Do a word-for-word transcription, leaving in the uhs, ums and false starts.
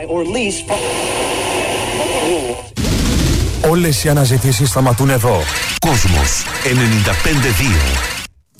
Όλες οι αναζητήσεις σταματούν εδώ. Κόσμος ενενήντα πέντε δύο.